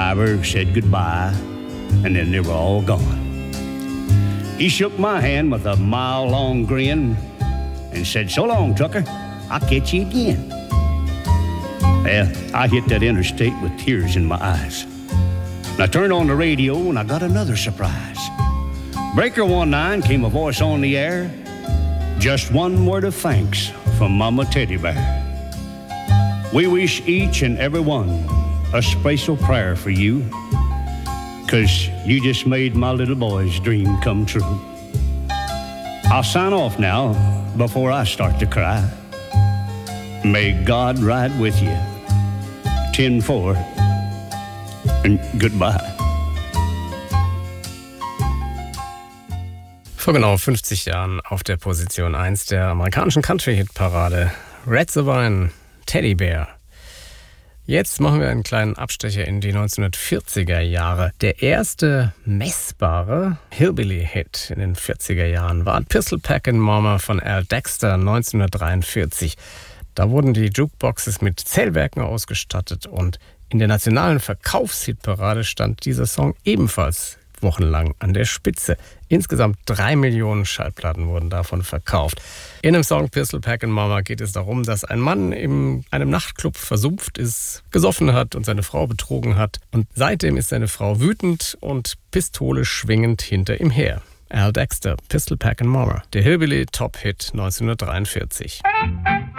driver said goodbye, and then they were all gone. He shook my hand with a mile-long grin and said, "So long, trucker, I'll catch you again." Well, I hit that interstate with tears in my eyes. And I turned on the radio and I got another surprise. Breaker 19 came a voice on the air. Just one word of thanks from Mama Teddy Bear. We wish each and every one a special prayer for you, 'cause you just made my little boy's dream come true. I'll sign off now before I start to cry. May God ride with you. 10-4 and goodbye. Vor genau 50 Jahren auf der Position 1 der amerikanischen Country-Hit-Parade. Red Savine, Teddy Bear. Jetzt machen wir einen kleinen Abstecher in die 1940er Jahre. Der erste messbare Hillbilly-Hit in den 40er Jahren war Pistol Packin' Mama von Al Dexter 1943. Da wurden die Jukeboxes mit Zählwerken ausgestattet und in der nationalen Verkaufshitparade stand dieser Song ebenfalls wochenlang an der Spitze. Insgesamt 3 Millionen Schallplatten wurden davon verkauft. In dem Song Pistol Packin' Mama geht es darum, dass ein Mann in einem Nachtclub versumpft ist, gesoffen hat und seine Frau betrogen hat. Und seitdem ist seine Frau wütend und Pistole schwingend hinter ihm her. Al Dexter, Pistol Packin' Mama, der Hillbilly Top-Hit 1943.